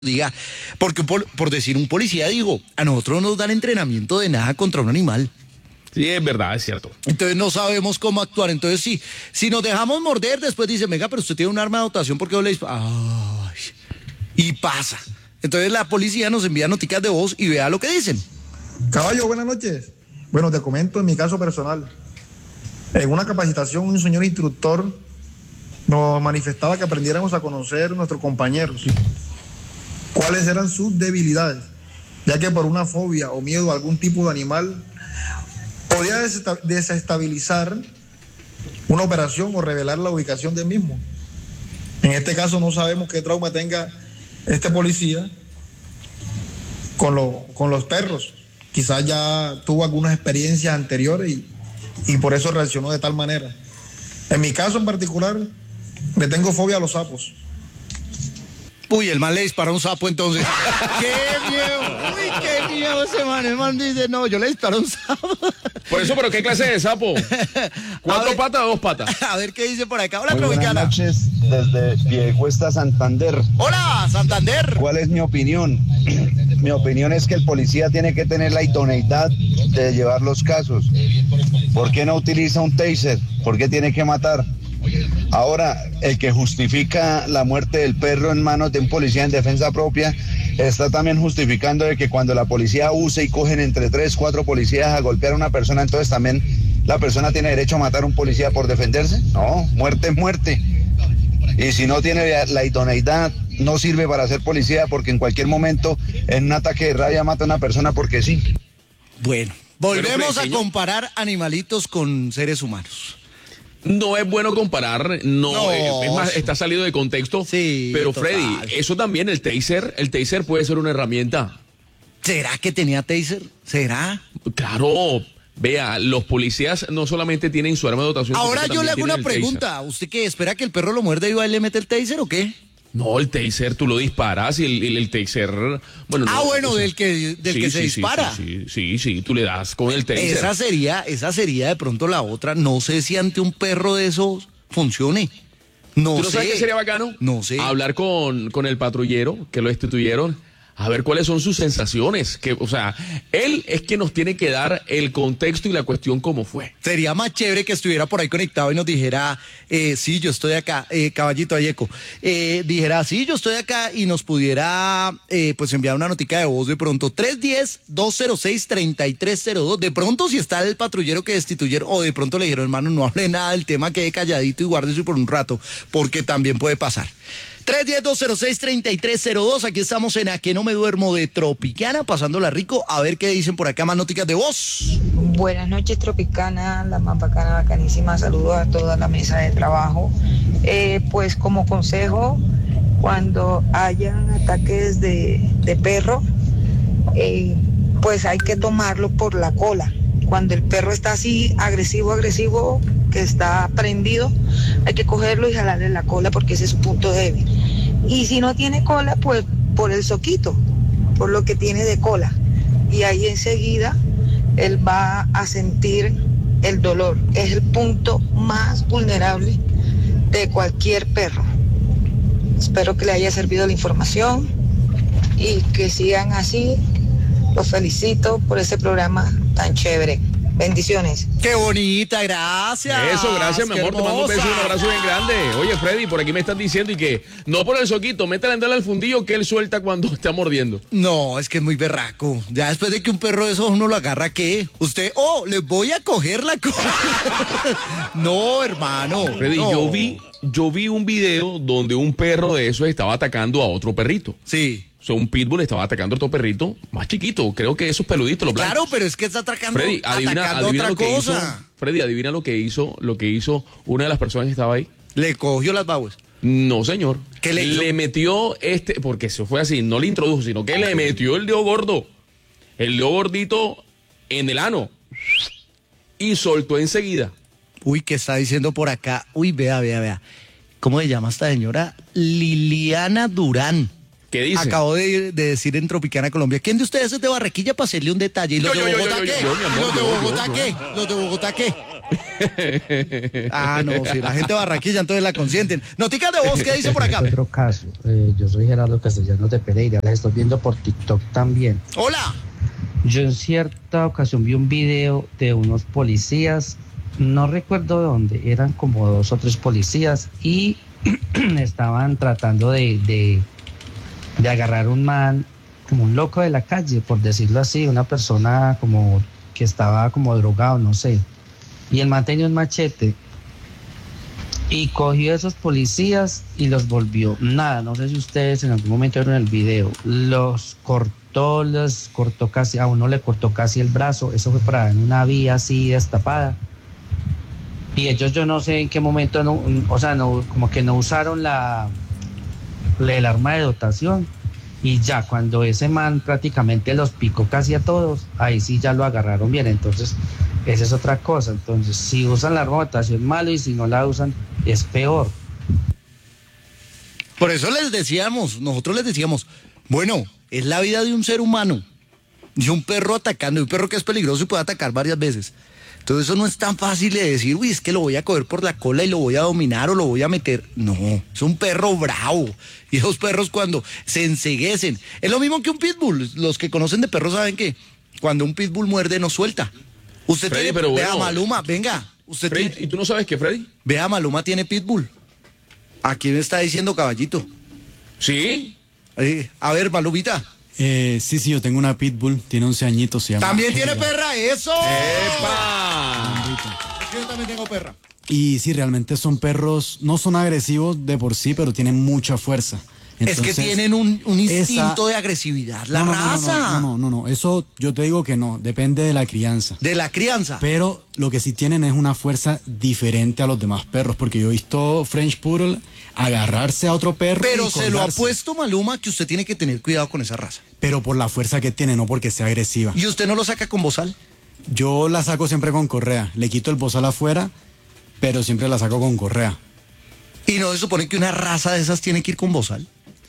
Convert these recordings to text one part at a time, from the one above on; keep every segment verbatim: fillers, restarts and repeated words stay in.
diga, porque por, por decir un policía, digo, a nosotros no nos dan entrenamiento de nada contra un animal. Sí, es verdad, es cierto. Entonces no sabemos cómo actuar. Entonces sí, si nos dejamos morder, después dicen, venga, pero usted tiene un arma de dotación, ¿por qué no le dispara? Ay, y pasa. Entonces la policía nos envía noticas de voz y vea lo que dicen. Caballo, buenas noches. Bueno, te comento en mi caso personal. En una capacitación, un señor instructor nos manifestaba que aprendiéramos a conocer a nuestros compañeros, cuáles eran sus debilidades, ya que por una fobia o miedo a algún tipo de animal podía desestabilizar una operación o revelar la ubicación del mismo. En este caso no sabemos qué trauma tenga este policía con, lo, con los perros. Quizás ya tuvo algunas experiencias anteriores y, y por eso reaccionó de tal manera. En mi caso en particular, le tengo fobia a los sapos. Uy, el man le dispara un sapo entonces. ¡Qué miedo! ¡Uy, qué miedo ese man! El man dice, no, yo le disparo un sapo. Por eso, ¿pero qué clase de sapo? ¿Cuatro patas o dos patas? A ver qué dice por acá. Hola, Muy Tropicana. buenas noches desde Piedecuesta, Santander. Hola, Santander. ¿Cuál es mi opinión? Mi opinión es que el policía tiene que tener la idoneidad de llevar los casos. ¿Por qué no utiliza un taser? ¿Por qué tiene que matar? Ahora, el que justifica la muerte del perro en manos de un policía en defensa propia está también justificando de que cuando la policía use y cogen entre tres, cuatro policías a golpear a una persona, entonces también la persona tiene derecho a matar a un policía por defenderse. No, muerte es muerte. Y si no tiene la idoneidad, no sirve para ser policía, porque en cualquier momento en un ataque de rabia mata a una persona porque sí. Bueno, volvemos Pero, a comparar animalitos con seres humanos. No es bueno comparar, no, No, eh, es más, sí. está salido de contexto. Sí, pero total. Freddy, eso también, el taser, el taser puede ser una herramienta. ¿Será que tenía taser? ¿Será? Claro, vea, los policías no solamente tienen su arma de dotación. Ahora sino que yo le hago también una tienen el taser. pregunta. ¿Usted qué espera que el perro lo muerde y va y le mete el taser o qué? No, el taser, tú lo disparas y el, el, el taser... Bueno, Ah, no, bueno, o sea, del que, del sí, que sí, se sí, dispara. Sí, sí, sí, sí, tú le das con el taser. Esa sería, esa sería de pronto la otra. No sé si ante un perro de esos funcione. No ¿Tú no sé. sabes qué sería bacano? No sé. Hablar con, con el patrullero que lo destituyeron, a ver cuáles son sus sensaciones. Que, o sea, él es quien nos tiene que dar el contexto y la cuestión cómo fue. Sería más chévere que estuviera por ahí conectado y nos dijera, eh, sí, yo estoy acá, eh, caballito Ayeco, eh, dijera, sí, yo estoy acá y nos pudiera, eh, pues enviar una notica de voz de pronto, tres uno cero, dos cero seis, tres tres cero dos, de pronto si está el patrullero que destituyeron, o de pronto le dijeron, hermano, no hable nada del tema, quede calladito y guárdese por un rato, porque también puede pasar. tres uno cero, dos cero seis, tres tres cero dos, aquí estamos en A Que No Me Duermo de Tropicana, pasándola rico, a ver qué dicen por acá más noticas de voz. Buenas noches, Tropicana, la más bacana, bacanísima. Saludos a toda la mesa de trabajo. Eh, pues como consejo, cuando hayan ataques de, de perro, eh, pues hay que tomarlo por la cola. Cuando el perro está así agresivo, agresivo, que está prendido, hay que cogerlo y jalarle la cola porque ese es su punto débil. Y si no tiene cola, pues por el soquito, por lo que tiene de cola. Y ahí enseguida él va a sentir el dolor. Es el punto más vulnerable de cualquier perro. Espero que le haya servido la información y que sigan así. Los felicito por ese programa tan chévere. Bendiciones. ¡Qué bonita! Gracias. Eso, gracias, mi Qué amor. Te mando un beso y un hermosa. abrazo bien grande. Oye, Freddy, por aquí me están diciendo y que no por el soquito, métela en al fundillo que él suelta cuando está mordiendo. No, es que es muy berraco. Ya después de que un perro de esos uno lo agarra, ¿qué? Usted, oh, le voy a coger la cola. No, hermano. Freddy, no. yo vi, yo vi un video donde un perro de esos estaba atacando a otro perrito. Sí. O sea, un pitbull estaba atacando a otro perrito más chiquito. Creo que esos peluditos, los blancos. Claro, pero es que está atracando, Freddy, adivina, atacando adivina otra lo que cosa. hizo. Freddy, adivina lo que hizo, lo que hizo una de las personas que estaba ahí. Le cogió las babas. No, señor. ¿Qué le hizo? metió este, porque eso fue así, no le introdujo, sino que le metió el dedo gordo, el dedo gordito en el ano y soltó enseguida. Uy, ¿qué está diciendo por acá? Uy, vea, vea, vea. ¿Cómo se llama esta señora? Liliana Durán. ¿Qué dice? Acabo de, de decir en Tropicana, Colombia. ¿Quién de ustedes es de Barranquilla para hacerle un detalle? ¿Y los Yo, de yo, yo, Bogotá yo, yo, qué? yo, mi amor, ¿Y los de yo, yo, Bogotá yo. qué? ¿Los de Bogotá qué? Ah, no, si la gente de Barranquilla entonces la consienten. Noticas de voz, ¿qué dice por acá? Otro caso, eh, yo soy Gerardo Castellanos de Pereira, las estoy viendo por TikTok también. Hola. Yo en cierta ocasión vi un video de unos policías, no recuerdo de dónde, eran como dos o tres policías y estaban tratando de, de, de agarrar un man, como un loco de la calle, por decirlo así, una persona como que estaba como drogado, no sé. Y el man tenía un machete y cogió a esos policías y los volvió nada. No sé si ustedes en algún momento vieron el video. Los cortó, los cortó casi, a uno le cortó casi el brazo. Eso fue para en una vía así destapada. Y ellos yo no sé en qué momento, no, o sea, no, como que no usaron la, la el arma de dotación. Y ya cuando ese man prácticamente los picó casi a todos, ahí sí ya lo agarraron bien. Entonces, esa es otra cosa. Entonces, si usan la arma de dotación, malo, y si no la usan, es peor. Por eso les decíamos, nosotros les decíamos, bueno, es la vida de un ser humano, de un perro atacando, de un perro que es peligroso y puede atacar varias veces. Entonces eso no es tan fácil de decir, uy, es que lo voy a coger por la cola y lo voy a dominar o lo voy a meter. No, es un perro bravo. Y esos perros cuando se enceguecen, es lo mismo que un pitbull. Los que conocen de perros saben que cuando un pitbull muerde no suelta. Usted Freddy, tiene, pero vea bueno. Maluma, venga. Usted Freddy, tiene, ¿y tú no sabes qué, Freddy? vea Maluma tiene pitbull. ¿A quién está diciendo caballito? Sí. Eh, a ver, Malumita. Eh, sí, sí, yo tengo una pitbull, tiene once añitos, se llama. También tiene Hera. perra, eso. ¡Epa! Es que yo también tengo perra. Y sí, realmente son perros, no son agresivos de por sí, pero tienen mucha fuerza. Es que Entonces, tienen un, un instinto esa- de agresividad, la no, no, no, no, raza. No, no, no, no, eso yo te digo que no, depende de la crianza. De la crianza. Pero lo que sí tienen es una fuerza diferente a los demás perros, porque yo he visto French Poodle agarrarse a otro perro. Pero y se lo ha colgarse. puesto Maluma que usted tiene que tener cuidado con esa raza. Pero por la fuerza que tiene, no porque sea agresiva. ¿Y usted no lo saca con bozal? Yo la saco siempre con correa, le quito el bozal afuera, pero siempre la saco con correa. ¿Y no se supone que una raza de esas tiene que ir con bozal?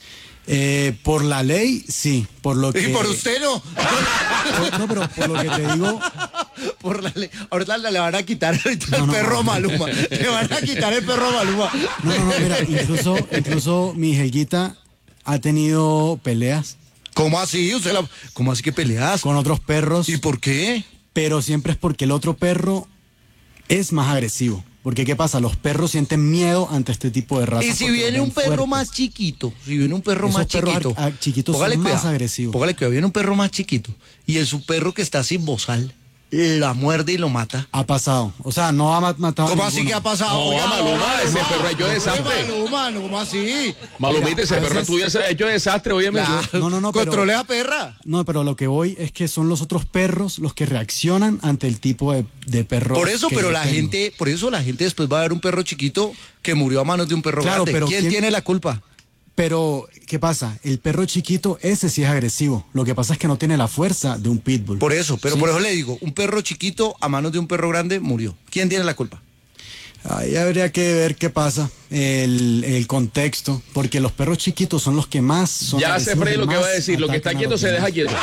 Eh, por la ley, sí, por lo que... Y por usted no. No, pero por lo que te digo, Por la ley. Ahorita le van a quitar ahorita No, el no, perro a no. Maluma. Le van a quitar el perro a Maluma. no, no, no, mira, incluso, incluso mi Helguita ha tenido peleas ¿Cómo así? ¿Usted la... ¿Cómo así que peleas? con otros perros, ¿Y por qué? pero siempre es porque el otro perro es más agresivo. Porque ¿qué pasa? Los perros sienten miedo ante este tipo de razas. Y si porque viene los un ven perro fuertes. más chiquito, si viene un perro Esos más perros chiquito, ar- ar- chiquitos póngale son más cuidado, agresivos. Póngale cuidado, viene un perro más chiquito y el su perro que está sin bozal la muerde y lo mata. Ha pasado. O sea, no ha ma- matado. ¿Cómo a así ninguno. que ha pasado? No, Oiga, Maluma, ese perro ha hecho Oye, desastre. Maluma, no, ¿cómo así? Malumita, ese a perro veces- tuyo se ha hecho desastre, óyeme. La- No, no, no, pero- Controle a perra. No, pero lo que voy es que son los otros perros los que reaccionan ante el tipo de, de perro. Por eso, que pero yo la tengo. gente, por eso la gente después va a ver un perro chiquito que murió a manos de un perro Claro, grande. pero ¿Quién, ¿quién- tiene la culpa? Pero, ¿qué pasa? El perro chiquito, ese sí es agresivo. Lo que pasa es que no tiene la fuerza de un pitbull. Por eso, pero Sí. por eso le digo, un perro chiquito a manos de un perro grande murió. ¿Quién tiene la culpa? Ahí habría que ver qué pasa, el, el contexto, porque los perros chiquitos son los que más son Ya sé, agresivos Freddy, y lo que más va a decir. Lo que está atacan a quieto los se deja demás. quieto.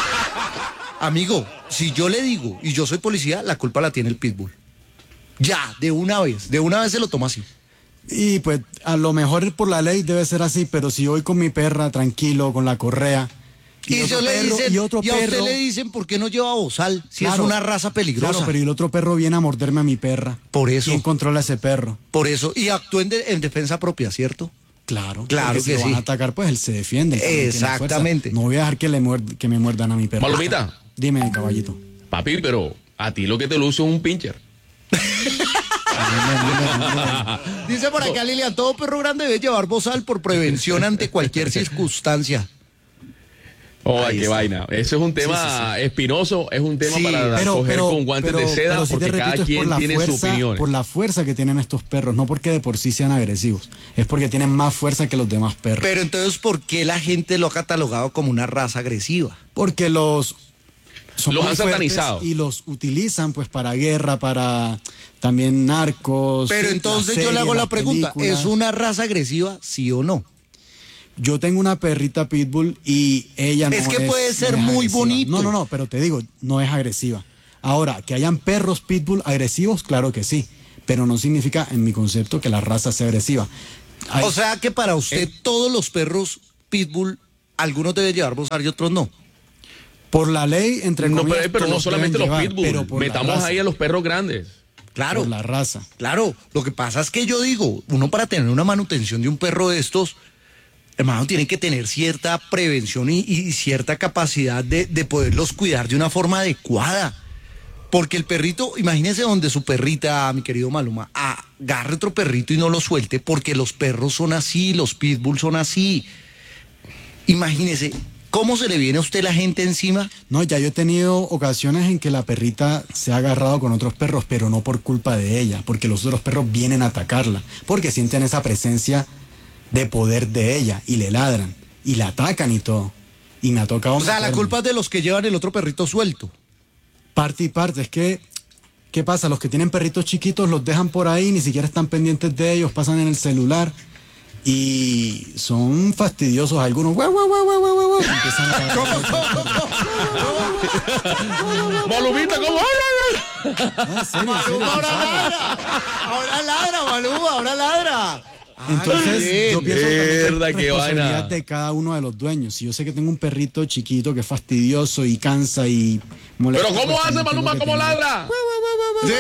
Amigo, si yo le digo y yo soy policía, la culpa la tiene el pitbull. Ya, de una vez, de una vez se lo toma así. Y pues a lo mejor por la ley debe ser así, pero si voy con mi perra tranquilo, con la correa, Y, otro yo le perro- dicen, y otro y a usted perro, le dicen por qué no lleva bozal, si Claro, es una raza peligrosa. Claro, pero y el otro perro viene a morderme a mi perra. Por eso. ¿Quién controla a ese perro? Por eso, y actúen de- en defensa propia, ¿cierto? Claro, Claro porque si que lo van sí. a atacar, pues él se defiende. él también tiene fuerza. Exactamente. No voy a dejar que, le muerd- que me muerdan a mi perro. Malumita. Dime, caballito. Papi, pero a ti lo que te luce es un pincher. Dice por acá Lilian, todo perro grande debe llevar bozal por prevención ante cualquier circunstancia. Oh, Ahí qué está. vaina. Ese es un tema espinoso, es un tema Sí, para Pero, coger pero, con guantes pero- de seda, pero sí te porque cada repito, es por quien la tiene sus fuerza- opiniones. Por la fuerza que tienen estos perros, no porque de por sí sean agresivos, es porque tienen más fuerza que los demás perros. Pero entonces, ¿por qué la gente lo ha catalogado como una raza agresiva? Porque los son Los muy han fuertes satanizado. y los utilizan pues para guerra, para también narcos. Pero sí, entonces la yo le serie, hago la las pregunta, películas. ¿es una raza agresiva, sí o no? Yo tengo una perrita pitbull y ella no Es es que puede ser no es muy agresiva. bonito. No, no, no, pero te digo, no es agresiva. Ahora, que hayan perros pitbull agresivos, claro que sí. pero no significa, en mi concepto, que la raza sea agresiva. Hay, O sea que para usted Eh. todos los perros pitbull, algunos deben llevar bozar y otros no. por la ley, entre No, comillas, pero, pero no todos solamente deben los llevar, pitbull, pero por la metamos raza, ahí a los perros grandes. Claro, por la raza. claro. Lo que pasa es que yo digo, uno para tener una manutención de un perro de estos, hermano, tiene que tener cierta prevención y, y cierta capacidad de, de poderlos cuidar de una forma adecuada. Porque el perrito, imagínese donde su perrita, mi querido Maluma, agarre otro perrito y no lo suelte, porque los perros son así, los pitbull son así. Imagínese, ¿cómo se le viene a usted la gente encima? No, ya yo he tenido ocasiones en que la perrita se ha agarrado con otros perros, pero no por culpa de ella, porque los otros perros vienen a atacarla, porque sienten esa presencia de poder de ella y le ladran y la atacan y todo. Y me ha tocado O sea, la meterme. culpa es de los que llevan el otro perrito suelto. Parte y parte, es que, ¿qué pasa? Los que tienen perritos chiquitos los dejan por ahí, ni siquiera están pendientes de ellos, pasan en el celular y son fastidiosos algunos. Guau, guau, guau, guau, guau, guau, empiezan a Malumita, ¿cómo hablan? Ah, serio, Maluma, serio, ahora ¿sabes? ladra, ahora ladra, Maluma, ahora ladra. Entonces, Ay, yo bien. pienso que también es Mierda, qué responsabilidad vaina. de cada uno de los dueños. Si yo sé que tengo un perrito chiquito que es fastidioso y cansa y molesta. Pero ¿cómo pues hace también Maluma? tengo que ¿Cómo tener- ladra? Sí.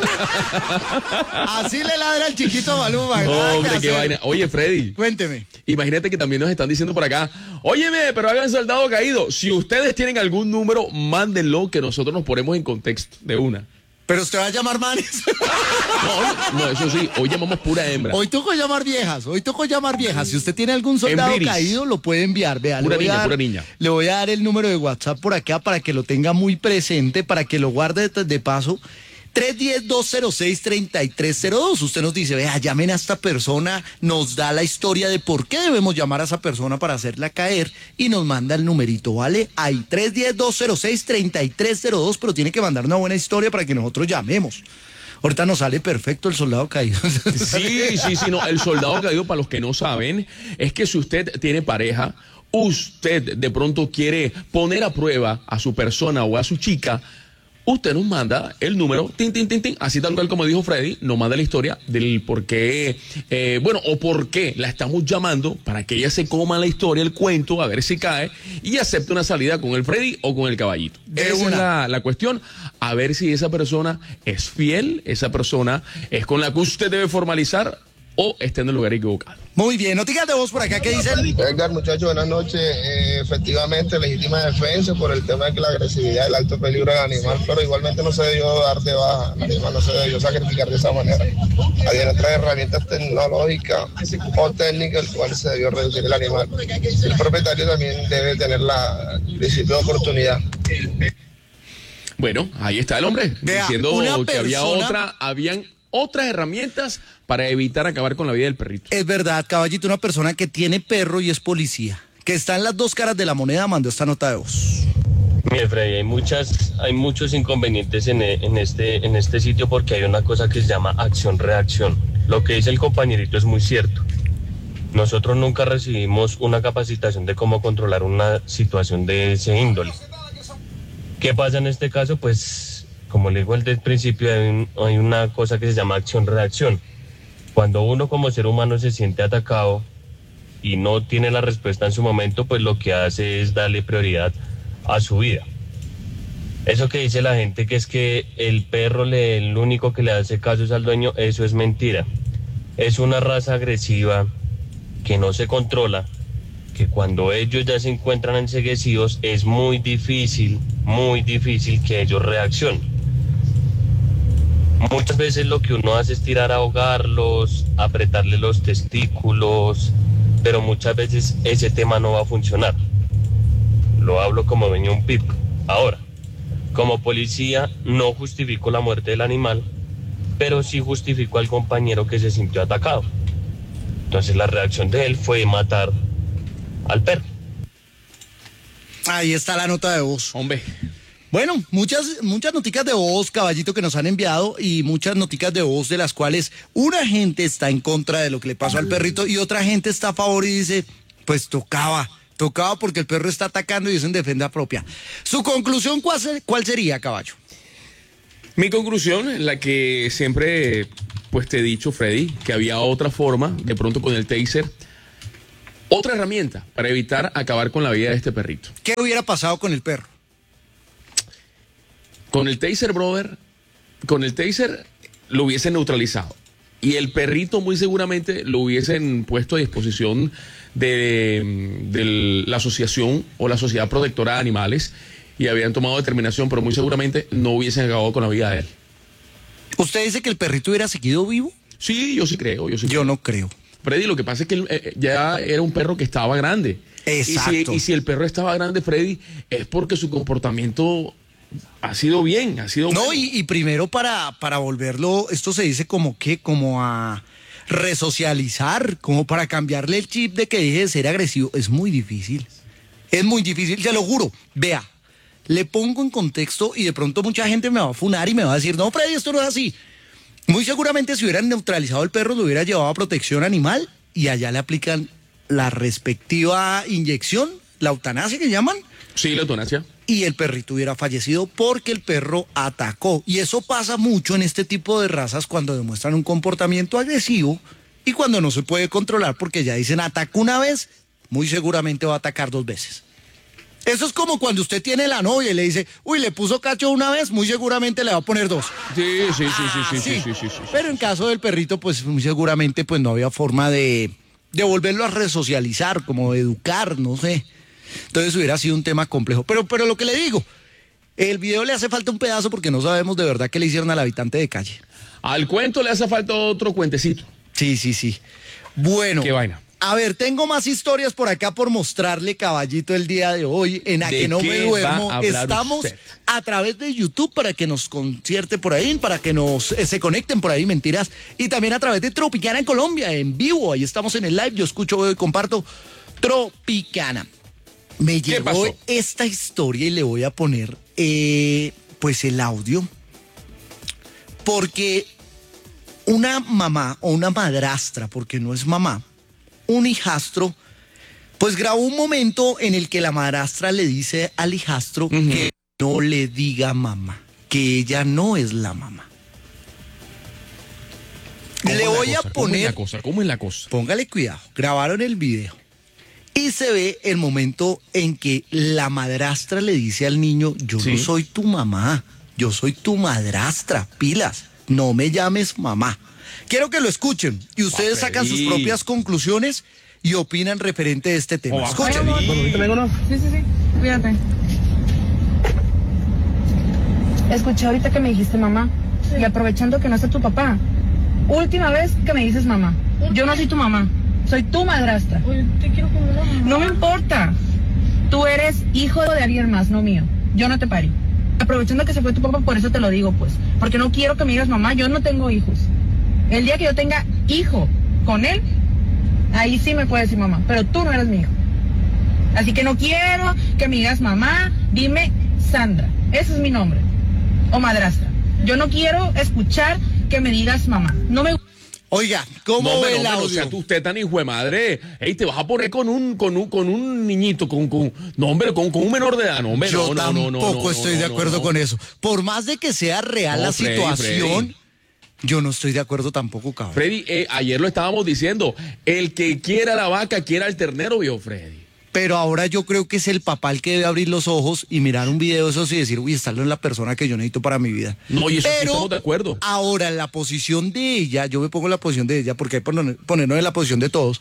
Así le ladra el chiquito a Maluma. ¿verdad? Hombre, ¿Qué qué hacer? vaina. Oye, Freddy, Cuénteme. imagínate que también nos están diciendo por acá, óyeme, pero hagan soldado caído. Si ustedes tienen algún número, mándenlo que nosotros nos ponemos en contexto de una. Pero usted va a llamar manes. No, no, eso sí, hoy llamamos pura hembra. Hoy tocó llamar viejas, hoy tocó llamar viejas. Si usted tiene algún soldado Hembriris. caído, lo puede enviar. Vea, Pura le voy a niña, dar, pura niña. Le voy a dar el número de WhatsApp por acá para que lo tenga muy presente, para que lo guarde de, de paso. tres uno cero, dos cero seis, tres tres cero dos. Usted nos dice, vea, llamen a esta persona, nos da la historia de por qué debemos llamar a esa persona para hacerla caer y nos manda el numerito, ¿vale? Ahí, tres uno cero, dos cero seis, tres tres cero dos, pero tiene que mandar una buena historia para que nosotros llamemos. Ahorita nos sale perfecto el soldado caído. Sí, sí, sí, no. El soldado caído, para los que no saben, es que si usted tiene pareja, usted de pronto quiere poner a prueba a su persona o a su chica, usted nos manda el número, tin, tin, tin, tin, así tal cual como dijo Freddy, nos manda la historia del por qué, eh, bueno, o por qué la estamos llamando para que ella se coma la historia, el cuento, a ver si cae y acepte una salida con el Freddy o con el caballito. De Esa es una. la, la cuestión, a ver si esa persona es fiel, esa persona es con la que usted debe formalizar o está en el lugar equivocado. Muy bien, noticias de voz por acá, ¿qué dicen? Edgar, muchachos, buenas noches. Eh, efectivamente, legítima defensa por el tema de que la agresividad, el alto peligro del animal, pero igualmente no se debió dar de baja, el animal no se debió sacrificar de esa manera. Había otras herramientas tecnológicas o técnicas, el cual se debió reducir el animal. El propietario también debe tener la principio de oportunidad. Bueno, ahí está el hombre, Vea, diciendo una que había persona- otra, habían otras herramientas para evitar acabar con la vida del perrito. Es verdad, caballito, una persona que tiene perro y es policía, que está en las dos caras de la moneda, mandó esta nota de voz. Mire, Freddy, hay muchas, hay muchos inconvenientes en, e- en este, en este sitio porque hay una cosa que se llama acción-reacción. Lo que dice el compañerito es muy cierto. Nosotros nunca recibimos una capacitación de cómo controlar una situación de ese índole. ¿Qué pasa en este caso? Pues, como le digo desde el principio, hay, un- hay una cosa que se llama acción-reacción. Cuando uno como ser humano se siente atacado y no tiene la respuesta en su momento, pues lo que hace es darle prioridad a su vida. Eso que dice la gente que es que el perro le, el único que le hace caso es al dueño, eso es mentira. Es una raza agresiva que no se controla, que cuando ellos ya se encuentran enceguecidos es muy difícil, muy difícil que ellos reaccionen. Muchas veces lo que uno hace es tirar a ahogarlos, apretarle los testículos, pero muchas veces ese tema no va a funcionar. Lo hablo como dueño de un pip. Ahora, como policía no justifico la muerte del animal, pero sí justifico al compañero que se sintió atacado. Entonces la reacción de él fue matar al perro. Ahí está la nota de voz. Hombre, Bueno, muchas, muchas noticas de voz, caballito, que nos han enviado y muchas noticas de voz de las cuales una gente está en contra de lo que le pasó al perrito y otra gente está a favor y dice, pues tocaba, tocaba porque el perro está atacando y es en defensa propia. Su conclusión, ¿cuál, ser- cuál sería, caballo? mi conclusión, la que siempre pues te he dicho, Freddy, que había otra forma, de pronto con el taser, otra herramienta para evitar acabar con la vida de este perrito. ¿Qué hubiera pasado con el perro? Con el taser, brother, con el taser lo hubiesen neutralizado. Y el perrito muy seguramente lo hubiesen puesto a disposición de, de la asociación o la Sociedad Protectora de Animales y habían tomado determinación, pero muy seguramente no hubiesen acabado con la vida de él. ¿Usted dice que el perrito hubiera seguido vivo? Sí, yo sí creo. Yo, sí yo creo. no creo. Freddy, lo que pasa es que él, eh, ya era un perro que estaba grande. Exacto. Y si, y si el perro estaba grande, Freddy, es porque su comportamiento ha sido bien, ha sido No, bueno. y, y primero para, para volverlo, esto se dice como que, como a resocializar, como para cambiarle el chip de que deje de ser agresivo. Es muy difícil. Es muy difícil, se lo juro. Vea, le pongo en contexto y de pronto mucha gente me va a funar y me va a decir, no, Freddy, esto no es así. Muy seguramente si hubieran neutralizado el perro, lo hubiera llevado a protección animal y allá le aplican la respectiva inyección, la eutanasia que llaman. Sí, la eutanasia. Y el perrito hubiera fallecido porque el perro atacó. Y eso pasa mucho en este tipo de razas cuando demuestran un comportamiento agresivo y cuando no se puede controlar porque ya dicen atacó una vez, muy seguramente va a atacar dos veces. Eso es como cuando usted tiene la novia y le dice, uy, le puso cacho una vez, muy seguramente le va a poner dos. Sí, sí, sí, Ah, sí, sí, sí. sí, sí, sí, sí. Pero en caso del perrito, pues muy seguramente pues no había forma de, de volverlo a resocializar, como de educar, no sé. Entonces hubiera sido un tema complejo. Pero, pero lo que le digo, el video le hace falta un pedazo porque no sabemos de verdad qué le hicieron al habitante de calle. Al cuento le hace falta otro cuentecito. Sí, sí, sí. Bueno. Qué vaina. A ver, tengo más historias por acá por mostrarle, caballito, el día de hoy. En A ¿De que no qué me duermo. va a hablar Estamos usted? a través de YouTube para que nos concierte por ahí, para que nos eh, se conecten por ahí, mentiras. Y también a través de Tropicana en Colombia, en vivo. Ahí estamos en el live. Yo escucho, veo y comparto Tropicana. Me ¿Qué llegó pasó? esta historia y le voy a poner eh, pues el audio. Porque una mamá o una madrastra, porque no es mamá, un hijastro, pues grabó un momento en el que la madrastra le dice al hijastro uh-huh. que no le diga mamá, que ella no es la mamá. Le voy cosa? a poner... ¿Cómo es la cosa? ¿Cómo es la cosa? Póngale cuidado, grabaron el video y se ve el momento en que la madrastra le dice al niño, yo ¿Sí? no soy tu mamá, yo soy tu madrastra, pilas, no me llames mamá. Quiero que lo escuchen y ustedes Papelí. sacan sus propias conclusiones y opinan referente a este tema. Oh, Escuchen. Sí, sí, sí, cuídate. Escuché ahorita que me dijiste mamá y aprovechando que no está tu papá, última vez que me dices mamá. Yo no soy tu mamá, soy tu madrastra. Te quiero como una mamá. No me importa. Tú eres hijo de alguien más, no mío. Yo no te parí. Aprovechando que se fue tu papá, por eso te lo digo, pues. Porque no quiero que me digas mamá, yo no tengo hijos. El día que yo tenga hijo con él, ahí sí me puedes decir mamá, pero tú no eres mi hijo. Así que no quiero que me digas mamá, dime Sandra, ese es mi nombre, o madrastra. Yo no quiero escuchar que me digas mamá, no me... Oiga, ¿cómo no, ve no, el no, audio? O sea, tú, usted tan hijo de madre. Ey, te vas a poner con un, con un, con un niñito, con, con, no, hombre, con, con un menor de edad, no, hombre, Yo no, tampoco no, no, no, estoy no, de no, acuerdo no. con eso. Por más de que sea real No, la Freddy, situación, Freddy. yo no estoy de acuerdo tampoco, cabrón. Freddy, eh, ayer lo estábamos diciendo, el que quiera la vaca, quiera el ternero, vio Freddy. Pero ahora yo creo que es el papá el que debe abrir los ojos y mirar un video de esos y decir, uy, esta no es la persona que yo necesito para mi vida. No, y eso sí Pero estamos de acuerdo. ahora en la posición de ella, yo me pongo en la posición de ella porque hay que poner- ponernos en la posición de todos,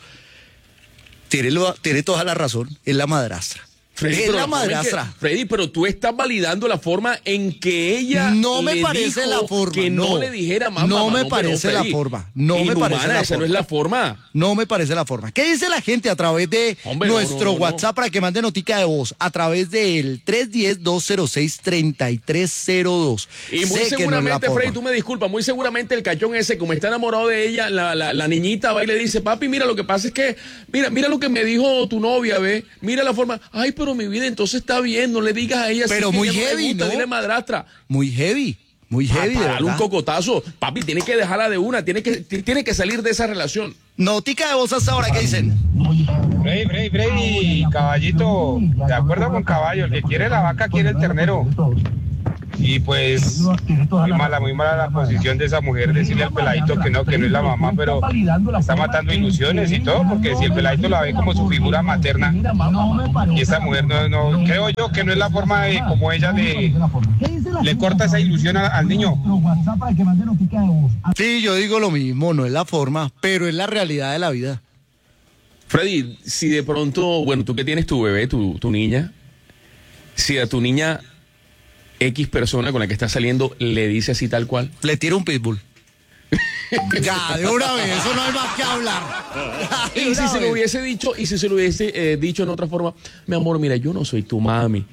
tiene, lo- tiene toda la razón, es la madrastra. Freddy, es pero la forma en que- madrastra. Freddy, pero tú estás validando la forma en que ella No me le parece dijo la forma, que no, no. le dijera mamá. No mamá, me parece la Freddy. forma, no me Inhumana, parece la esa no forma. es la forma. No me parece la forma. ¿Qué dice la gente a través de Hombre, no, nuestro no, no, no. WhatsApp para que mande notica de voz? A través del tres uno cero, dos cero seis, tres tres cero dos. Y muy Sé que no es la seguramente, Freddy, forma. tú me disculpas, muy seguramente el cachón ese, como está enamorado de ella, la, la, la niñita va y le dice, papi, mira, lo que pasa es que, mira, mira lo que me dijo tu novia, ve, mira la forma, ay, pero mi vida, entonces está bien, no le digas a ella. Pero así que muy ella no le heavy, gusta, ¿no? Dile madrastra. Muy heavy, muy heavy, de Para darle un verdad. cocotazo, papi, tiene que dejarla de una, tiene que, t- tiene que salir de esa relación. Notica de voz hasta ahora, ¿qué dicen? Freddy, Freddy, Freddy, caballito, de acuerdo con caballo, el que quiere la vaca quiere el ternero. Y pues muy mala, muy mala la posición de esa mujer, decirle al peladito que no, que no es la mamá, pero está matando ilusiones y todo, porque si el peladito la ve como su figura materna, y esa mujer no, no creo yo que no es la forma de como ella le, le corta esa ilusión a, al niño. Sí, yo digo lo mismo, no es la forma, pero es la realidad de la vida. Freddy, si de pronto, bueno, tú que tienes tu bebé, tu, tu niña, si a tu niña X persona con la que está saliendo le dice así tal cual, le tira un pitbull. Ya, de una vez, eso no hay más que hablar. Y si se lo hubiese dicho, y si se lo hubiese eh, dicho en otra forma, mi amor, mira, yo no soy tu mami.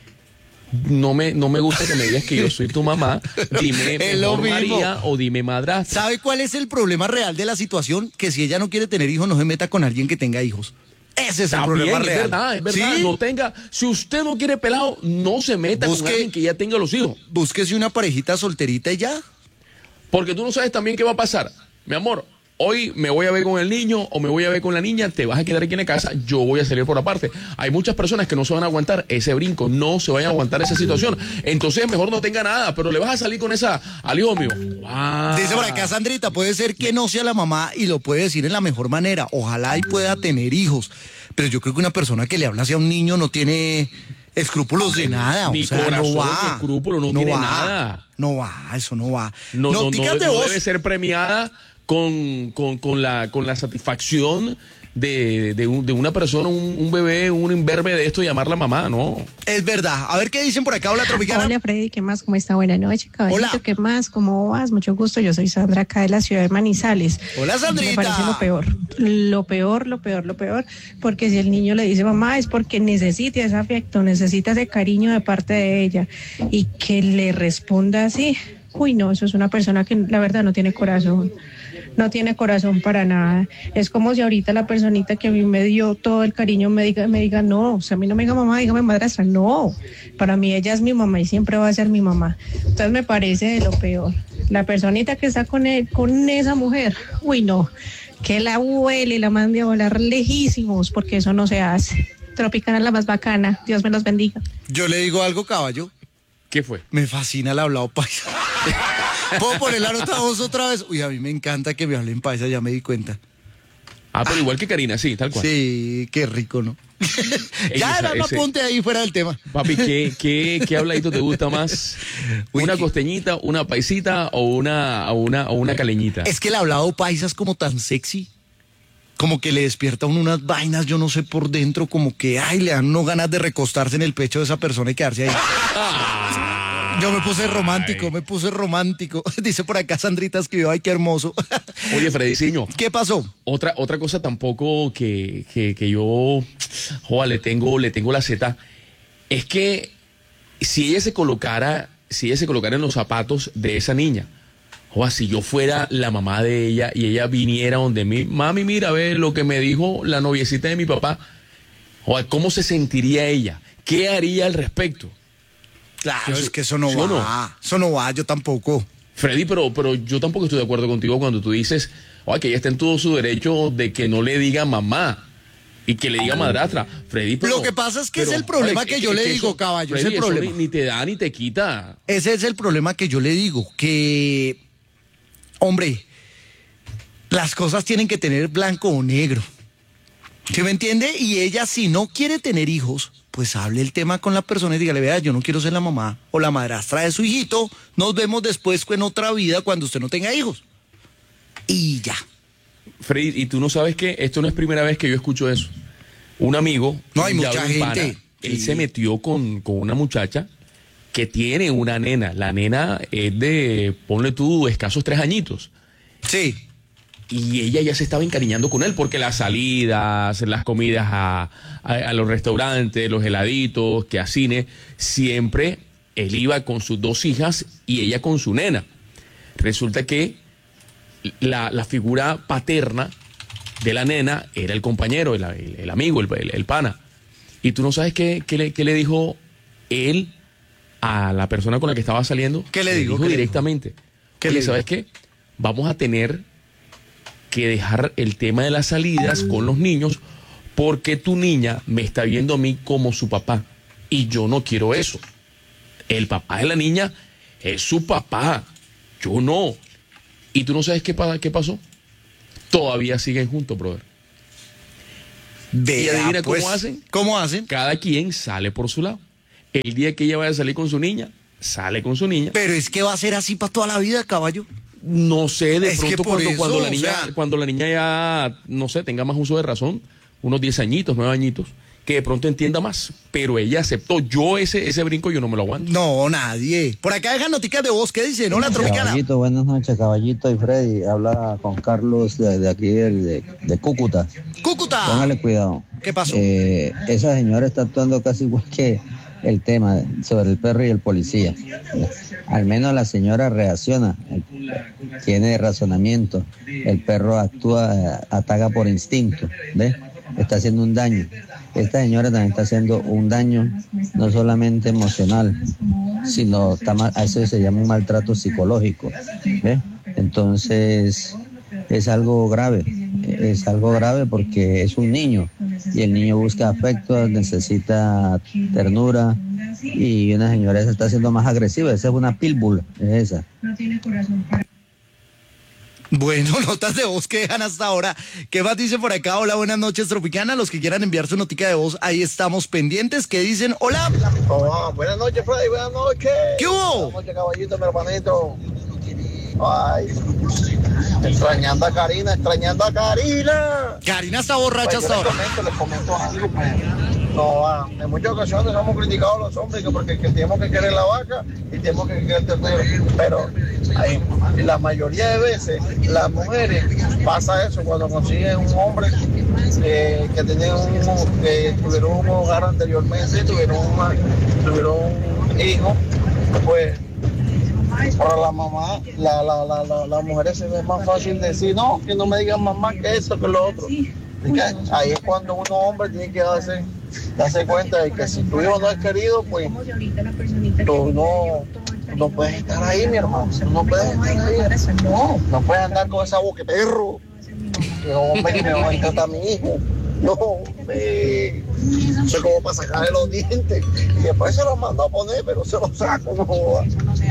No me, no me gusta que me digas que yo soy tu mamá. Dime mejor María o dime madrastra. ¿Sabe cuál es el problema real de la situación? Que si ella no quiere tener hijos, no se meta con alguien que tenga hijos. Ese es el También, problema es real. verdad, es verdad. ¿Sí? No tenga, si usted no quiere pelado, no se meta Busque, con alguien que ya tenga los hijos. Búsquese una parejita solterita y ya. Porque tú no sabes también qué va a pasar. Mi amor, hoy me voy a ver con el niño o me voy a ver con la niña, te vas a quedar aquí en la casa, yo voy a salir por aparte. Hay muchas personas que no se van a aguantar ese brinco, no se vayan a aguantar esa situación. Entonces mejor no tenga nada, pero le vas a salir con esa al hijo mío. Wow. Dice por acá Sandrita, puede ser que no sea la mamá y lo puede decir en la mejor manera. Ojalá y pueda tener hijos. Pero yo creo que una persona que le habla hacia un niño no tiene escrúpulos de nada. Ni o sea, corazón, no va. ni escrúpulo, no, no tiene va, nada. No va, eso no va. No, no, Noticas no, de no voz. debe ser premiada con, con, con, la, con la satisfacción de, de, un, de una persona, un, un bebé, un imberbe de esto, llamarla mamá, ¿no? Es verdad. A ver qué dicen por acá. Hola, Tropicana. Hola, Freddy, ¿qué más? ¿Cómo está? Buenas noches, caballito. Hola. ¿Qué más? ¿Cómo vas? Mucho gusto. Yo soy Sandra, acá de la ciudad de Manizales. Hola, Sandrita. Me parece lo peor. Lo peor, lo peor, lo peor. Porque si el niño le dice mamá, es porque necesita ese afecto, necesita ese cariño de parte de ella. Y que le responda así. Uy, no, eso es una persona que la verdad no tiene corazón. No tiene corazón para nada. Es como si ahorita la personita que a mí me dio todo el cariño me diga, me diga no, o sea, a mí no me diga mamá, dígame madrastra. No, para mí ella es mi mamá y siempre va a ser mi mamá. Entonces me parece de lo peor. La personita que está con él, con esa mujer, uy, no, que la huele y la mande a volar lejísimos, porque eso no se hace. Tropicana es la más bacana. Dios me los bendiga. Yo le digo algo, caballo. ¿Qué fue? Me fascina el hablado paisa. ¿Puedo poner la nota voz otra vez? Uy, a mí me encanta que me hablen paisa, ya me di cuenta. Ah, pero igual que Karina, sí, tal cual. Sí, qué rico, ¿no? Ey, Ya esa- era un ese- apunte ahí fuera del tema. Papi, ¿qué, qué, qué habladito te gusta más? Uy, ¿Una qué- costeñita, una paisita o una, o una, o una caleñita? Es que el hablado paisa es como tan sexy. Como que le despierta a uno unas vainas, yo no sé por dentro, como que, ay, le dan uno ganas de recostarse en el pecho de esa persona y quedarse ahí. Yo me puse romántico, me puse romántico. Dice por acá Sandrita escribió, ay, qué hermoso. Oye, Frediciño, ¿Qué pasó? otra, otra cosa tampoco que, que, que yo, joa, le tengo, le tengo la zeta, es que si ella se colocara, si ella se colocara en los zapatos de esa niña, joa, si yo fuera la mamá de ella y ella viniera donde mí, mami, mira, a ver lo que me dijo la noviecita de mi papá, joa, ¿cómo se sentiría ella? ¿Qué haría al respecto? Claro, es que eso no ¿Sí o va. no? Eso no va, yo tampoco. Freddy, pero, pero yo tampoco estoy de acuerdo contigo cuando tú dices, oye, que ella está en todo su derecho de que no le diga mamá y que le diga madrastra. Freddy, pero... Lo que pasa es que pero, es el problema oye, que yo le digo, eso, caballo, es Freddy, el eso problema. Ni, ni te da ni te quita. Ese es el problema que yo le digo, que, hombre, las cosas tienen que tener blanco o negro. ¿Sí me entiende? Y ella, si no quiere tener hijos, pues hable el tema con la persona y dígale, vea, yo no quiero ser la mamá o la madrastra de su hijito, nos vemos después en otra vida cuando usted no tenga hijos. Y ya. Freddy, y tú no sabes que esto no es primera vez que yo escucho eso. Un amigo, No, hay ya mucha un pana, gente. él Sí. se metió con, con una muchacha que tiene una nena. La nena es de, ponle tú, escasos tres añitos. Sí. Y ella ya se estaba encariñando con él porque las salidas, las comidas a, a, a los restaurantes, los heladitos, que a cine, siempre él iba con sus dos hijas y ella con su nena. Resulta que la, la figura paterna de la nena era el compañero, el, el, el amigo, el, el, el pana. Y tú no sabes qué, qué, le, qué le dijo él a la persona con la que estaba saliendo. ¿Qué le dijo? dijo ¿Qué le directamente. ¿Qué Oye, le dijo? ¿sabes qué? Vamos a tener que dejar el tema de las salidas con los niños porque tu niña me está viendo a mí como su papá y yo no quiero eso. El papá de la niña Es su papá. Yo no. ¿Y tú no sabes qué, qué pasó? Todavía siguen juntos, brother. Vea, ¿Y adivina pues, cómo hacen? ¿Cómo hacen? Cada quien sale por su lado. El día que ella vaya a salir con su niña, sale con su niña. Pero es que va a ser así para toda la vida, caballo. No sé, de Es que pronto por cuando, eso, cuando la o niña, sea- cuando la niña ya, no sé, tenga más uso de razón, unos diez añitos, nueve añitos, que de pronto entienda más. Pero ella aceptó. Yo ese, ese brinco yo no me lo aguanto. No, nadie. Por acá dejan noticas de voz. ¿Qué dicen? Hola, Tropicana. Caballito, buenas noches, Caballito y Freddy. Habla con Carlos de, de aquí, de, de Cúcuta. Cúcuta. Póngale cuidado. ¿Qué pasó? Eh, esa señora está actuando casi igual que el tema sobre el perro y el policía. Al menos la señora reacciona, tiene razonamiento. El perro actúa, eh, ataca por instinto, ¿ves? Está haciendo un daño. Esta señora también está haciendo un daño no solamente emocional, sino está mal, a eso se llama un maltrato psicológico, ¿ves? Entonces es algo grave, es algo grave porque es un niño y el niño busca afecto, necesita ternura y una señora se está haciendo más agresiva. Esa es una pitbull, es esa. Bueno, notas de voz que dejan hasta ahora. ¿Qué más dice por acá? Hola, buenas noches, Tropicana. Los que quieran enviar su notica de voz, ahí estamos pendientes. ¿Qué dicen? Hola. Oh, buenas noches, Freddy, buenas noches. ¿Qué hubo? Buenas noches, caballito, mi hermanito. Ay, extrañando a Karina, extrañando a Karina. Karina está borracha Pues hasta yo les ahora. comento, les comento algo, pues. No, ah, en muchas ocasiones somos criticados los hombres que porque que tenemos que querer la vaca y tenemos que querer el ternero. Pero hay, la mayoría de veces las mujeres pasa eso cuando consiguen un hombre eh, que tenía un, que tuvieron un hogar anteriormente, tuvieron, una, tuvieron un hijo, pues para la mamá, la, la, la, la, las mujeres se ve más fácil decir, no, que no me digan mamá que eso, que lo otro. Ahí es cuando uno hombre tiene que darse, darse cuenta de que si tu hijo no es querido, pues tú no, no puedes estar ahí, mi hermano. Tú no puedes estar ahí. No, no puedes andar con esa boca de perro. Que hombre, que me va a encantar a mi hijo. No, hombre. Eso es como para sacarle los dientes. Y después se los mando a poner, pero se los saco, no joda.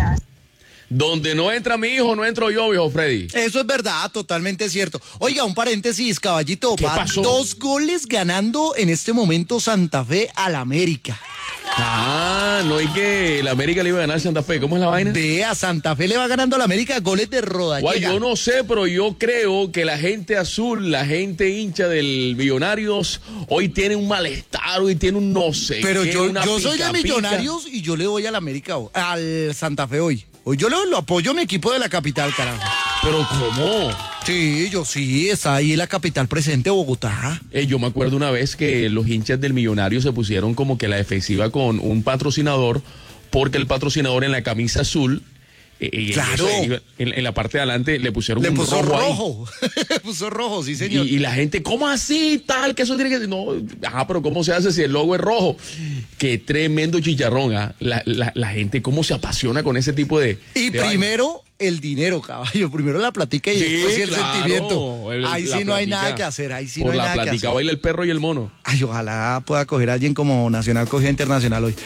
Donde no entra mi hijo, no entro yo, viejo Freddy. Eso es verdad, totalmente cierto. Oiga, un paréntesis, caballito. ¿Qué Va pasó? dos goles ganando en este momento Santa Fe al América. Ah, no hay que el América le iba a ganar a Santa Fe. ¿Cómo es la vaina? Vea, Santa Fe le va ganando al América goles de Rodallega. Guay, yo no sé, pero yo creo que la gente azul, la gente hincha del Millonarios, hoy tiene un malestar, hoy tiene un no sé. Pero qué, yo, una yo soy de pica, pica. Millonarios y yo le voy al América, ho- al Santa Fe hoy. Hoy yo lo, lo apoyo a mi equipo de la capital, carajo. Pero ¿cómo? Sí, yo sí, está ahí la capital presente, Bogotá. Eh, yo me acuerdo una vez que los hinchas del Millonario se pusieron como que la defensiva con un patrocinador, porque el patrocinador en la camisa azul, eh, y Claro. eso, iba- en, en la parte de adelante le pusieron Le un puso rojo ahí. rojo. Le puso rojo, sí, señor. Y, y la gente, ¿cómo así? Tal, que eso tiene que. No, ajá, pero ¿cómo se hace si el logo es rojo? Qué tremendo chicharrón, ¿ah? La, la, la gente, ¿cómo se apasiona con ese tipo de. Y de primero el dinero, caballo. Primero la platica y Sí, después el claro, sentimiento. el- Ahí la sí no hay platica. nada que hacer. Ahí sí Por no hay la nada que plática hacer. baila el perro y el mono. Ay, ojalá pueda coger a alguien como Nacional cogió a Internacional hoy.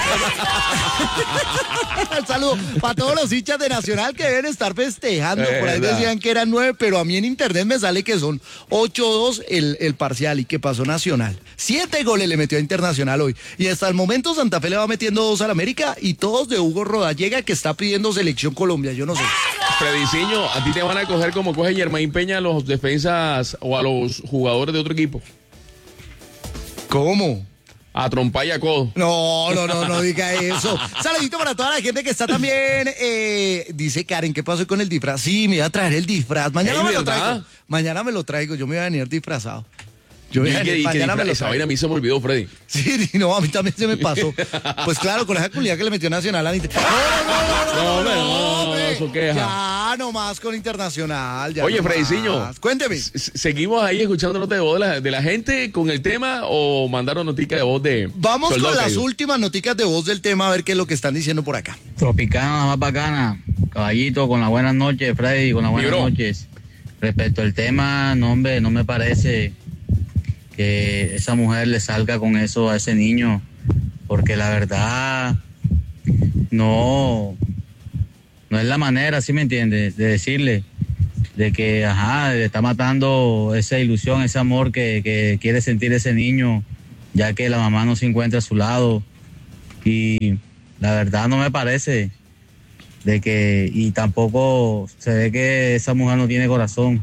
Un saludo para todos los hinchas de Nacional que deben estar festejando. Eh, Por ahí verdad. decían que eran nueve, pero a mí en internet me sale que son ocho dos el, el parcial y que pasó Nacional. Siete goles le metió a Internacional hoy. Y hasta el momento Santa Fe le va metiendo dos al América y todos de Hugo Rodallega que está pidiendo selección Colombia. Yo no sé. Frediciño, a ti te van a coger como coge Germain Peña a los defensas o a los jugadores de otro equipo. ¿Cómo? A trompa y a codo. No, no, no, no diga eso. Saludito para toda la gente que está también. Eh, dice Karen, ¿qué pasó con el disfraz? Sí, me iba a traer el disfraz. Mañana ¿Es me lo verdad? traigo. Mañana me lo traigo. Yo me iba a venir disfrazado. Yo Y voy a que- venir, y que mañana me disfra- lo esa traigo. vaina a mí se me olvidó, Freddy. Sí, no, a mí también se me pasó. Pues claro, con esa cualidad que le metió Nacional a Inter. No, no, no, no, No, hombre, no, no, no, no, hombre. eso queja. Ya nomás con Internacional. Ya Oye, nomás. Frediciño. Cuénteme. S- ¿Seguimos ahí escuchando nota de voz de la, de la gente con el tema o mandaron notica de voz de. Vamos Soldado con las Caído? últimas noticias de voz del tema, a ver qué es lo que están diciendo por acá. Tropicana, la más bacana. Caballito, con las buenas noches, Freddy, con las buenas bro. noches. Respecto al tema, no, hombre, no me parece que esa mujer le salga con eso a ese niño, porque la verdad, no, no es la manera, ¿sí me entiendes? De decirle de que, ajá, le está matando esa ilusión, ese amor que, que quiere sentir ese niño, ya que la mamá no se encuentra a su lado. Y la verdad no me parece de que, y tampoco se ve que esa mujer no tiene corazón.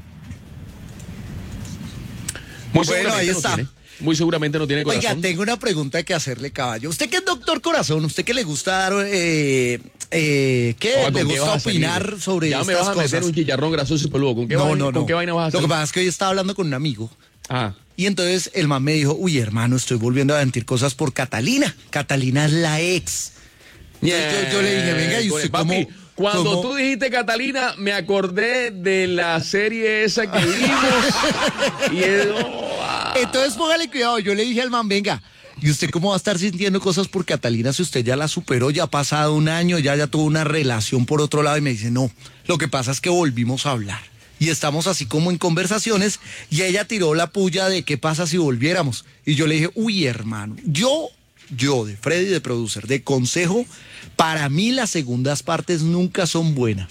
Muy Bueno, ahí no está. tiene. Muy seguramente no tiene corazón. Oiga, tengo una pregunta que hacerle, caballo. Usted que es doctor corazón, usted que le gusta dar, eh, eh, ¿qué? Oiga, le ¿con qué gusta vas a opinar salir? sobre Ya estas me vas a cosas. meter un chicharrón grasoso y peludo. ¿Con qué, no, vaina, no, ¿con no. qué vaina vas a hacer? Lo que pasa es que hoy estaba hablando con un amigo. Ah. Y entonces el man me dijo, uy, hermano, estoy volviendo a sentir cosas por Catalina. Catalina es la ex. Entonces yo, yo le dije, venga, ¿y usted cómo? Papi, cuando cómo? tú dijiste Catalina, me acordé de la serie esa que vimos. y es, oh, ah. Entonces póngale cuidado, yo le dije al man, venga, ¿y usted cómo va a estar sintiendo cosas por Catalina si usted ya la superó, ya ha pasado un año, ya, ya tuvo una relación por otro lado? Y me dice, no, lo que pasa es que volvimos a hablar. Y estamos así como en conversaciones y ella tiró la puya de qué pasa si volviéramos. Y yo le dije, uy, hermano, yo, yo de Freddy, de producer, de consejo, para mí las segundas partes nunca son buenas.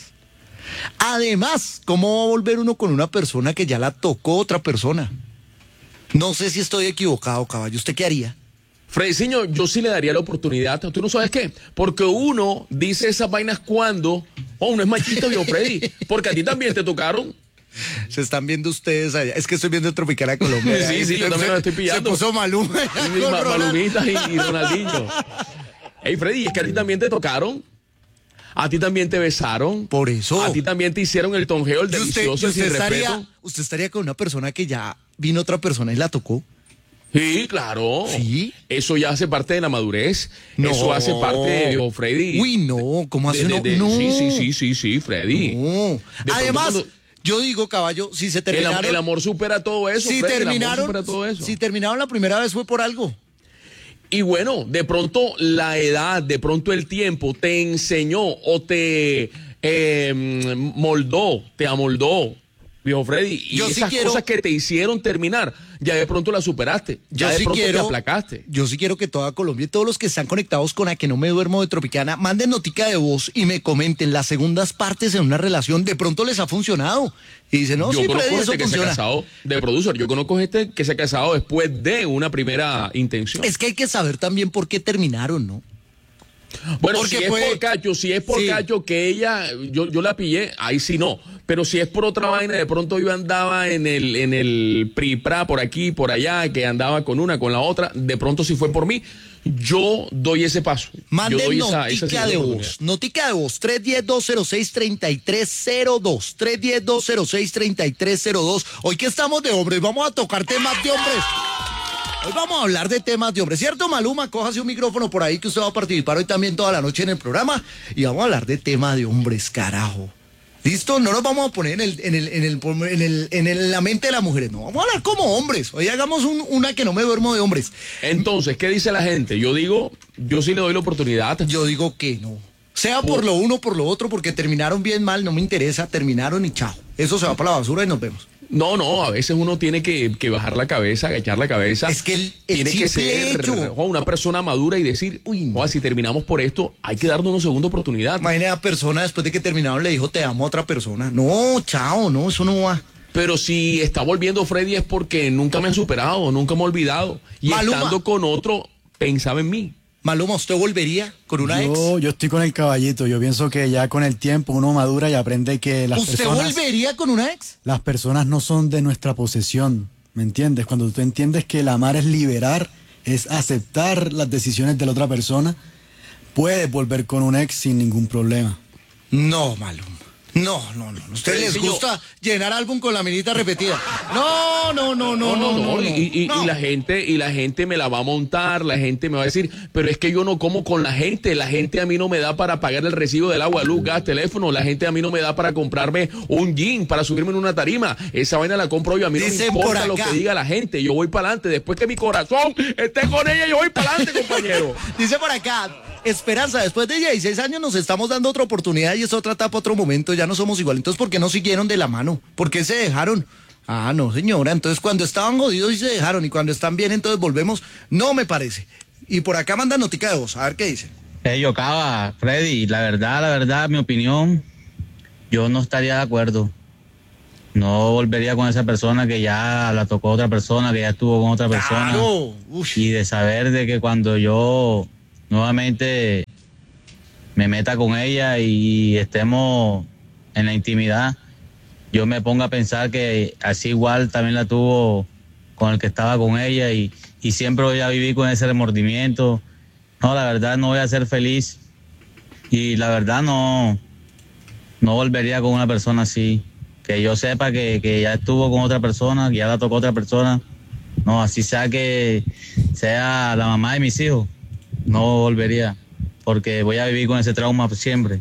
Además, ¿cómo va a volver uno con una persona que ya la tocó otra persona? No sé si estoy equivocado, caballo. ¿Usted qué haría? Frediciño, yo sí le daría la oportunidad. ¿Tú no sabes qué? Porque uno dice esas vainas cuando, oh, uno es machito, yo, Freddy, porque a ti también te tocaron. Se están viendo ustedes allá. Es que estoy viendo Tropicana Colombia. Sí, sí, yo también lo estoy pillando. Se puso Maluma. Sí, Ma- Malumita y, y Ronaldinho. Ey, Freddy, es que a ti también te tocaron. A ti también te besaron. Por eso. A ti también te hicieron el tonjeo, el ¿Y usted, delicioso, y el usted sin estaría, respeto. usted estaría con una persona que ya vino otra persona y la tocó? Sí, claro. ¿Sí? Eso ya hace parte de la madurez. No. Eso hace parte de oh, Freddy. Uy, no. ¿Cómo hace? De- no? de- de- no. Sí, sí, sí, sí, sí, Freddy. No. De pronto Además, cuando- yo digo, caballo, si se El, terminaron... am- el amor supera todo eso, si Freddy, terminaron, el amor supera todo eso. si terminaron la primera vez fue por algo. Y bueno, de pronto la edad, de pronto el tiempo te enseñó o te eh, moldó, te amoldó, viejo Freddy. Y Yo sí esas quiero- cosas que te hicieron terminar, ya de pronto las superaste. Ya Yo de sí pronto quiero, te aplacaste. Yo sí quiero que toda Colombia y todos los que están conectados con A Que No Me Duermo de Tropicana manden notica de voz y me comenten las segundas partes en una relación. De pronto les ha funcionado. Y dicen, no, yo sí, conozco Freddy, eso gente que se ha funciona. casado de producer. Yo conozco gente que se ha casado después de una primera intención. Es que hay que saber también por qué terminaron, ¿no? Bueno, Porque si es puede- por cacho, si es por Sí. cacho que ella, yo, yo la pillé, ahí sí no. Pero si es por otra vaina, de pronto yo andaba en el, en el PRIPRA, por aquí, por allá, que andaba con una, con la otra, de pronto si fue por mí, yo doy ese paso. yo Manden doy notica de segunda voz. oportunidad. Notica de voz. tres uno cero, dos cero seis, tres tres cero dos. tres uno cero, dos cero seis, tres tres cero dos. Hoy que estamos de hombres, vamos a tocar temas de hombres. Hoy vamos a hablar de temas de hombres, ¿cierto, Maluma? Cójase un micrófono por ahí que usted va a participar hoy también toda la noche en el programa y vamos a hablar de temas de hombres, carajo. ¿Listo? No nos vamos a poner en, el, en, el, en, el, en, el, en el- la mente de las mujeres, no, vamos a hablar como hombres. Hoy hagamos un- una que no me duermo de hombres. Entonces, ¿qué dice la gente? Yo digo, yo sí le doy la oportunidad. Yo digo que no. Sea por lo uno o por lo otro, porque terminaron bien mal, no me interesa, terminaron y chao. Eso se va para la basura y nos vemos. No, no, a veces uno tiene que, que bajar la cabeza, agachar la cabeza. Es que el- el tiene que simple ser hecho. ojo, una persona madura y decir, uy, no, si terminamos por esto, hay que darnos una segunda oportunidad. Imagínate a persona después de que terminaron le dijo te amo a otra persona. No, chao, no, eso no va. Pero si está volviendo Freddy es porque nunca me han superado, nunca me he olvidado. Y Maluma. estando con otro, pensaba en mí. Maluma, ¿usted volvería con una ex? Yo, yo estoy con el caballito. Yo pienso que ya con el tiempo uno madura y aprende que las ¿Usted personas, volvería con una ex? las personas no son de nuestra posesión. ¿Me entiendes? Cuando tú entiendes que el amar es liberar, es aceptar las decisiones de la otra persona, puedes volver con un ex sin ningún problema. No, Maluma. No, no, no. ¿A ustedes les Sí, yo- gusta llenar álbum con la minita repetida? No, no, no, no, no, no. no, y, y- y no. la gente, y la gente me la va a montar, la gente me va a decir, pero es que yo no como con la gente, la gente a mí no me da para pagar el recibo del agua, luz, gas, teléfono, la gente a mí no me da para comprarme un jean, para subirme en una tarima, esa vaina la compro yo, a mí no Dicen me importa por lo acá. que diga la gente, yo voy para adelante, después que mi corazón esté con ella, yo voy para adelante, compañero. Dice por acá, Esperanza, después de dieciséis años nos estamos dando otra oportunidad y es otra etapa, otro momento, ya no somos igual. Entonces, ¿por qué no siguieron de la mano? ¿Por qué se dejaron? Ah, no, señora, entonces cuando estaban jodidos y se dejaron y cuando están bien, entonces volvemos. No me parece. Y por acá manda notica de voz, a ver qué dice. Hey, yo, Cava, Freddy, la verdad, la verdad, mi opinión, yo no estaría de acuerdo. No volvería con esa persona que ya la tocó otra persona, que ya estuvo con otra persona. Claro. Y de saber de que cuando yo nuevamente me meta con ella y estemos en la intimidad, yo me ponga a pensar que así igual también la tuvo con el que estaba con ella y, y siempre voy a vivir con ese remordimiento. No, la verdad no voy a ser feliz y la verdad no, no volvería con una persona así. Que yo sepa que, que ya estuvo con otra persona, que ya la tocó otra persona. No, así sea que sea la mamá de mis hijos, no volvería, porque voy a vivir con ese trauma siempre.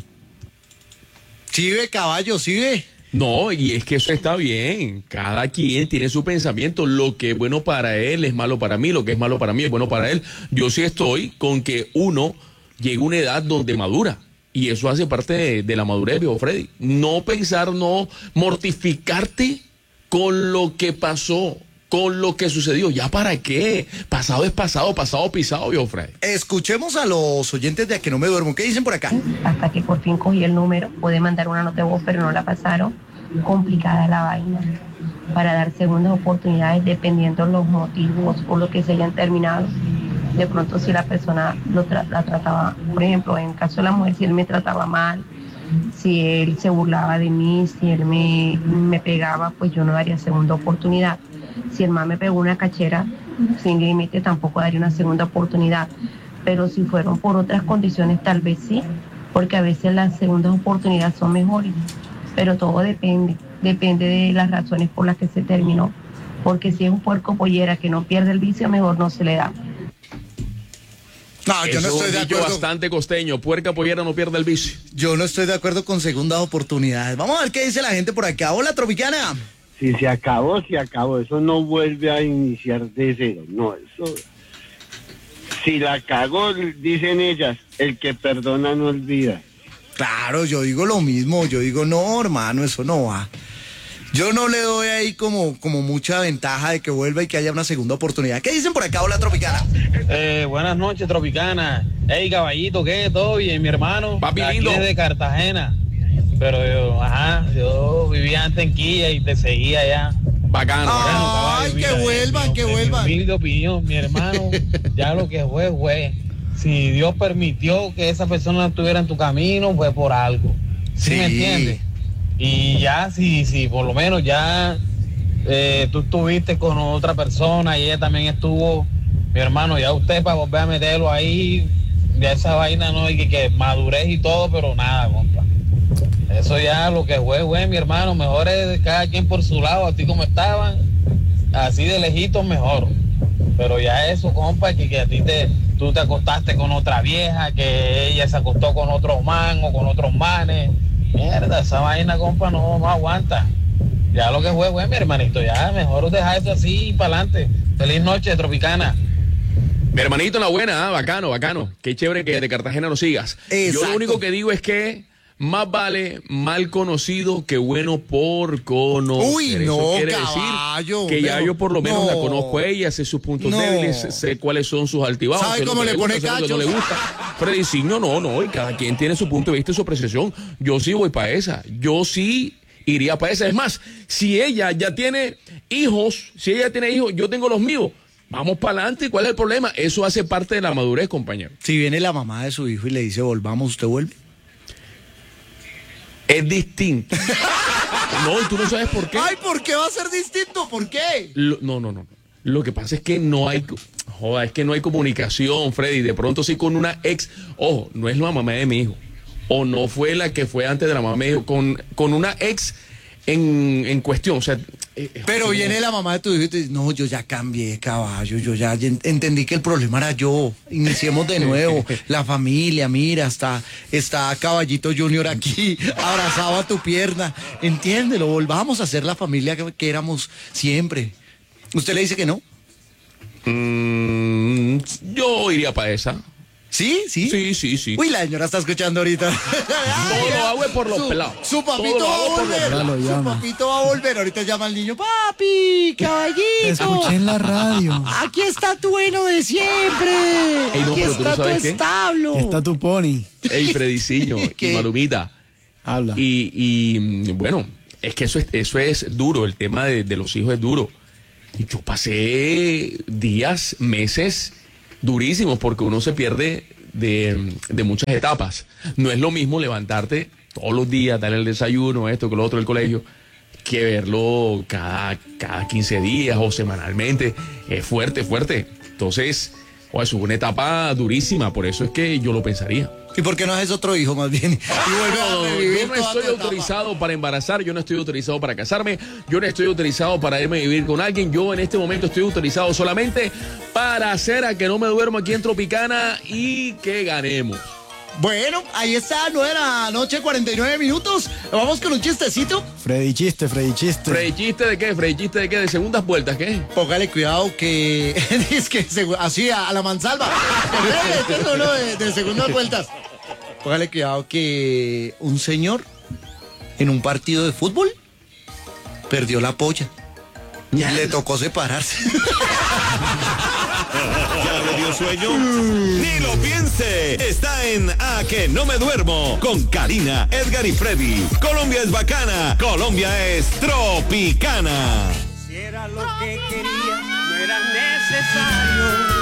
Sí ve, caballo, sí ve. No, y es que eso está bien. Cada quien tiene su pensamiento. Lo que es bueno para él es malo para mí. Lo que es malo para mí es bueno para él. Yo sí estoy con que uno llegue a una edad donde madura. Y eso hace parte de, de la madurez, viejo Freddy. No pensar, no mortificarte con lo que pasó, con lo que sucedió. ¿Ya para qué? Pasado es pasado, pasado pisado, viejo Freddy. Escuchemos a los oyentes de A Que No Me Duermo. ¿Qué dicen por acá? Hasta que por fin cogí el número, pude mandar una nota de voz, pero no la pasaron. Complicada la vaina para dar segundas oportunidades dependiendo los motivos por los que se hayan terminado. De pronto si la persona lo tra- la trataba, por ejemplo, en el caso de la mujer, si él me trataba mal, si él se burlaba de mí, si él me, me pegaba, pues yo no daría segunda oportunidad. Si el man me pegó una cachera sin límite, tampoco daría una segunda oportunidad. Pero si fueron por otras condiciones, tal vez sí, porque a veces las segundas oportunidades son mejores. Pero todo depende, depende de las razones por las que se terminó. Porque si es un puerco pollera que no pierde el vicio, mejor no se le da. No, yo no estoy de acuerdo. Bastante costeño. Puerca pollera no pierde el vicio. Yo no estoy de acuerdo con segundas oportunidades. Vamos a ver qué dice la gente por acá. Hola, Tropicana. Si se acabó, se acabó. Eso no vuelve a iniciar de cero. No, eso... Si la cagó, dicen ellas, el que perdona no olvida. Claro, yo digo lo mismo. Yo digo, no, hermano, eso no va. Yo no le doy ahí como, como mucha ventaja de que vuelva y que haya una segunda oportunidad. ¿Qué dicen por acá? Hola, Tropicana. Eh, buenas noches, Tropicana. Hey, caballito, ¿qué? ¿Todo bien, mi hermano? Papi Aquí lindo. desde Cartagena. Pero yo, ajá, yo vivía antes en Quilla y te seguía allá. Bacano. Bueno, Ay, caballo, que mira, vuelvan, en que mi- en vuelvan. mi humilde opinión, mi hermano, ya lo que fue, fue. Si Dios permitió que esa persona estuviera en tu camino, fue por algo. ¿Sí, Sí. me entiendes? Y ya, si, si por lo menos ya eh, tú estuviste con otra persona y ella también estuvo, mi hermano, ya usted para volver a meterlo ahí, ya esa vaina no hay que, que madurez y todo, pero nada, compa. Eso ya lo que fue, güey, mi hermano, mejor es cada quien por su lado, así como estaban, así de lejitos mejor. Pero ya eso, compa, que, que a ti te, tú te acostaste con otra vieja, que ella se acostó con otros man o con otros manes. Mierda, esa vaina, compa, no, no aguanta. Ya lo que fue, güey, mi hermanito, ya mejor dejar eso así y para adelante. Feliz noche, Tropicana. Mi hermanito, la buena, ah, bacano, bacano. Qué chévere que de Cartagena nos sigas. Yo Exacto. lo único que digo es que más vale mal conocido que bueno por conocer. Uy, Eso no, quiere caballo, decir que ya pero- yo por lo menos no. la conozco a ella, sé sus puntos No. débiles, sé cuáles son sus altibajos. ¿Sabe sé lo cómo que le gusta, pone sé lo que no cachos? le gusta. Freddy Signo, no, no, y cada quien tiene su punto de vista y su apreciación. Yo sí voy para esa. Yo sí iría para esa. Es más, si ella ya tiene hijos, si ella tiene hijos, yo tengo los míos. Vamos para adelante. ¿Cuál es el problema? Eso hace parte de la madurez, compañero. Si viene la mamá de su hijo y le dice, volvamos, ¿usted vuelve? Es distinto. No, y tú no sabes por qué. Ay, ¿por qué va a ser distinto? ¿Por qué? Lo- no, no, no. Lo que pasa es que no hay, joda, es que no hay comunicación, Freddy. De pronto sí con una ex, ojo, no es la mamá de mi hijo, o no fue la que fue antes de la mamá de mi hijo, con, con una ex en, en cuestión, o sea. eh, Pero eh, viene la mamá de tu hijo y te dice, no, yo ya cambié, caballo, yo ya ent- entendí que el problema era yo, iniciemos de nuevo, la familia, mira, está, está Caballito Junior aquí, abrazado a tu pierna, entiéndelo, volvamos a ser la familia que, que éramos siempre. ¿Usted le dice que no? mm, yo iría para esa. ¿Sí? ¿Sí? Sí, sí, sí. Uy, la señora está escuchando ahorita. Todo lo hago es por los su, pelados. Su Todo papito lo va a hago por los volver. pelados. Su papito va a volver. Ahorita llama al niño. Papi, caballito. Te escuché en la radio. Aquí está tu bueno de siempre. Ey, no, Aquí pero tú no está tu sabes qué. establo. Está tu pony. Ey, Frediciño y ¿Qué? Marumita. Habla. Y, y bueno, es que eso es, eso es duro, el tema de, de los hijos es duro. Y yo pasé días, meses durísimos porque uno se pierde de, de muchas etapas. No es lo mismo levantarte todos los días, darle el desayuno, esto, que lo otro del colegio, que verlo cada, cada quince días o semanalmente. Es fuerte, fuerte. Entonces, oh, eso es una etapa durísima, por eso es que yo lo pensaría. ¿Y por qué no haces otro hijo más bien? Y vuelve a No, revivir yo no toda estoy tu etapa. autorizado para embarazar, yo no estoy autorizado para casarme, yo no estoy autorizado para irme a vivir con alguien, yo en este momento estoy autorizado solamente para hacer a que no me duermo aquí en Tropicana y que ganemos. Bueno, ahí está, nueve de la noche, cuarenta y nueve minutos. Vamos con un chistecito. Freddy chiste, Freddy chiste. ¿Freddy chiste de qué? ¿Freddy chiste de qué? ¿De segundas vueltas? ¿Qué? Póngale cuidado que es que segu- así a, a la mansalva. Este es uno de, de segundas vueltas. Póngale cuidado que un señor en un partido de fútbol perdió la polla. Y le tocó separarse. ¿Ya le dio sueño? Ni lo piense. Está en A Que No Me Duermo con Karina, Edgar y Freddy. Colombia es bacana. Colombia es tropicana. Si era lo que quería, no era necesario